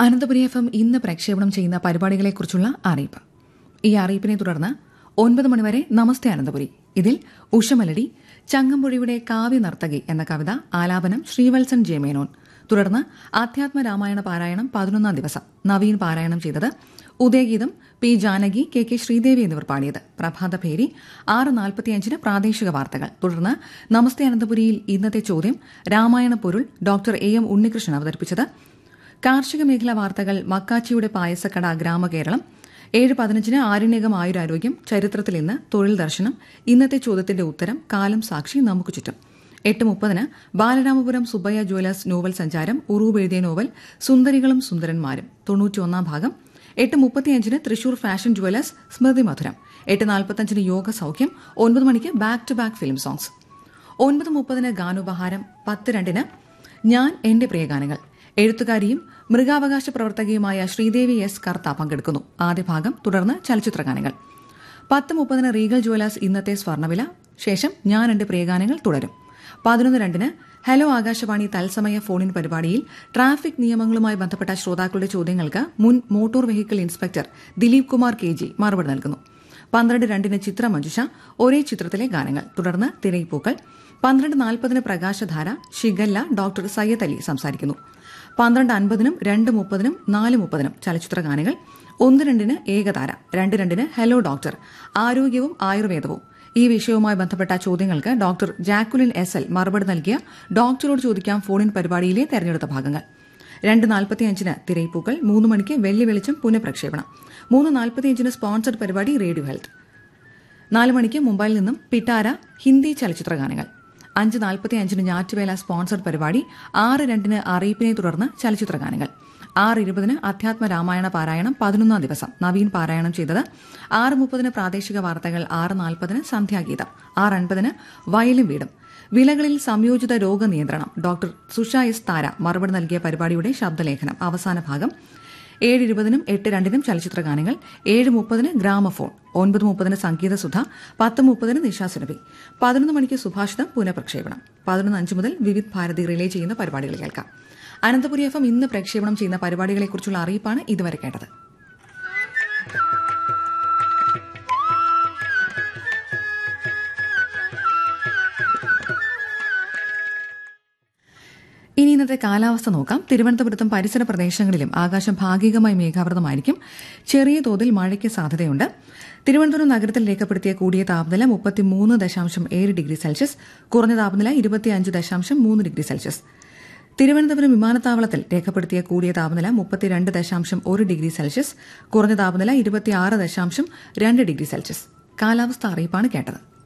Ananthapuri FM ഇന്ന് പ്രക്ഷേപണം ചെയ്യുന്ന പരിപാടികളെക്കുറിച്ചുള്ള അറിയിപ്പ്. ഈ അറിയിപ്പിനെ തുടർന്ന് 9 മണിവരെ നമസ്തേ അനന്തപുരി. ഇതിൽ ഉഷമലടി, ചങ്ങമ്പുഴയുടെ കാവ്യനർത്തകി എന്ന കവിത ആലാപനം ശ്രീവത്സൻ ജെ മേനോൻ. തുടർന്ന് ആധ്യാത്മ രാമായണ പാരായണം 11ാം ദിവസം നവീൻ പാരായണം ചെയ്തത്. ഉദയഗീതം പി ജാനകി, കെ ശ്രീദേവി എന്നിവർ പാടിയത്. പ്രഭാതഭേരി 6:45 പ്രാദേശിക വാർത്തകൾ. തുടർന്ന് നമസ്തേ അനന്തപുരിയിൽ ഇന്നത്തെ ചോദ്യം രാമായണ പൊരുൾ ഡോക്ടർ AM ഉണ്ണികൃഷ്ണൻ അവതരിപ്പിച്ചത്. കാർഷിക മേഖലാ വാർത്തകൾ മക്കാച്ചിയുടെ പായസക്കട ഗ്രാമകേരളം. 7:15 ആരണ്യകം ആയുരാരോഗ്യം, ചരിത്രത്തിൽ ഇന്ന്, തൊഴിൽ ദർശനം, ഇന്നത്തെ ചോദ്യത്തിന്റെ ഉത്തരം, കാലം സാക്ഷി, നമുക്ക് ചുറ്റും. 8:30 ബാലരാമപുരം സുബ്ബയ്യ ജ്വല്ലേഴ്സ് നോവൽ സഞ്ചാരം, ഉറൂബ് എഴുതിയ നോവൽ സുന്ദരികളും സുന്ദരന്മാരും 91ാം ഭാഗം. 8:35 തൃശൂർ ഫാഷൻ ജ്വല്ലേഴ്സ് സ്മൃതി മധുരം. 8:45 യോഗ സൌഖ്യം. 9 മണിക്ക് back to back film songs. 9:30 ഗാനോപഹാരം. 10:02 ഞാൻ എന്റെ പ്രിയഗാനങ്ങൾ. എഴുത്തുകാരിയും മൃഗാവകാശ പ്രവർത്തകയുമായ ശ്രീദേവി S. കർത്ത പങ്കെടുക്കുന്നു. ആദ്യ ഭാഗം. തുടർന്ന് ചലച്ചിത്രഗാനങ്ങൾ. 10:30 റീഗൽ ജ്വല്ലേഴ്സ് ഇന്നത്തെ സ്വർണ്ണവില. ശേഷം ഞാൻ എന്റെ പ്രിയഗാനങ്ങൾ തുടരും. 11:02 ഹലോ ആകാശവാണി തത്സമയ ഫോണിൻ പരിപാടിയിൽ ട്രാഫിക് നിയമങ്ങളുമായി ബന്ധപ്പെട്ട ശ്രോതാക്കളുടെ ചോദ്യങ്ങൾക്ക് മുൻ motor vehicle inspector Dileep Kumar KG മറുപടി നൽകുന്നു. 12:02 ചിത്രമഞ്ജുഷ, ഒരേ ചിത്രത്തിലെ ഗാനങ്ങൾ. തുടർന്ന് തിരയിപ്പൂക്കൾ. 12:40 പ്രകാശധാര, ഷിഗല്ല, ഡോക്ടർ സയ്യദ് അലി സംസാരിക്കുന്നു. 12:50 2:30 4:30 ചലച്ചിത്ര ഗാനങ്ങൾ. 1:02 ഏകതാര. 2:02 ഹലോ ഡോക്ടർ, ആരോഗ്യവും ആയുർവേദവും. ഈ വിഷയവുമായി ബന്ധപ്പെട്ട ചോദ്യങ്ങൾക്ക് ഡോക്ടർ ജാക്കുലിൻ SL മറുപടി നൽകിയ ഡോക്ടറോട് ചോദിക്കാം ഫോണിൻ പരിപാടിയിലെ തെരഞ്ഞെടുത്ത ഭാഗങ്ങൾ. 2:45 തിരയിപ്പൂക്കൾ. 3 മണിക്ക് വെള്ളി വെളിച്ചം പുനഃപ്രക്ഷേപണം. 3:45 സ്പോൺസർഡ് പരിപാടി റേഡിയോ ഹെൽത്ത്. 4 മണിക്ക് മുംബൈയിൽ നിന്നും പിട്ടാര ഹിന്ദി ചലച്ചിത്ര ഗാനങ്ങൾ. 5:45 ഞാറ്റുവേല സ്പോൺസർഡ് പരിപാടി. 6:02 അറിയിപ്പിനെ തുടർന്ന് ചലച്ചിത്ര ഗാനങ്ങൾ. 6:20 അധ്യാത്മ രാമായണ പാരായണം 11ാം ദിവസം നവീൻ പാരായണം ചെയ്തത്. 6:30 പ്രാദേശിക വാർത്തകൾ. 6:40 സന്ധ്യാഗീതം. 6:50 വയലും വീടും. വിളകളിൽ സംയോജിത രോഗനിയന്ത്രണം ഡോക്ടർ സുഷ S. താര മറുപടി നൽകിയ പരിപാടിയുടെ ശബ്ദലേഖനം. അവസാന ഭാഗം. 7:20 8:02 ചലച്ചിത്ര ഗാനങ്ങൾ. 7:30 ഗ്രാമഫോൺ. 9:30 സംഗീതസുധ. 10:30 നിശാസുരഭി. 11 മണിക്ക് സുഭാഷിതം പുനഃപ്രക്ഷേപണം. 11:05 മുതൽ വിവിധ് ഭാരതി റിലേ ചെയ്യുന്ന പരിപാടികൾ കേൾക്കാം. അനന്തപുരി FM ഇന്ന് പ്രക്ഷേപണം ചെയ്യുന്ന പരിപാടികളെക്കുറിച്ചുള്ള അറിയിപ്പാണ് ഇതുവരെ കേട്ടത്. ഇനി ഇന്നത്തെ കാലാവസ്ഥ നോക്കാം. തിരുവനന്തപുരത്തും പരിസര പ്രദേശങ്ങളിലും ആകാശം ഭാഗികമായി മേഘാവൃതമായിരിക്കും. ചെറിയ തോതിൽ മഴയ്ക്ക് സാധ്യതയുണ്ട്. തിരുവനന്തപുരം നഗരത്തിൽ രേഖപ്പെടുത്തിയ കൂടിയ താപനില 33.7 ഡിഗ്രി സെൽഷ്യസ്, കുറഞ്ഞ താപനില 25.3 ഡിഗ്രി സെൽഷ്യസ്. തിരുവനന്തപുരം വിമാനത്താവളത്തിൽ രേഖപ്പെടുത്തിയ കൂടിയ താപനില 32.1 ഡിഗ്രി സെൽഷ്യസ്, കുറഞ്ഞ താപനില 26.2 ഡിഗ്രി സെൽഷ്യസ്. കാലാവസ്ഥ അറിയിപ്പാണ് കേട്ടത്.